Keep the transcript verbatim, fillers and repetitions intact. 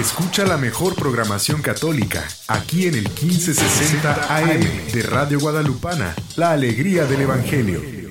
Escucha la mejor programación católica aquí en el quince sesenta A M de Radio Guadalupana, la alegría del Evangelio.